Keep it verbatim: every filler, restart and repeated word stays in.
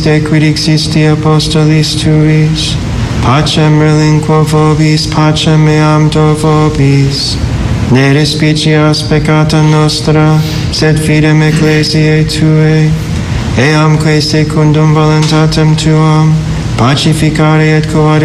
quid existi apostolis tuis, pacem relinquo vobis, pacem meam do vobis. Ne respicias peccata nostra, sed fidem ecclesiae Tuae, eamque secundum voluntatem Tuam, pacificare et coadere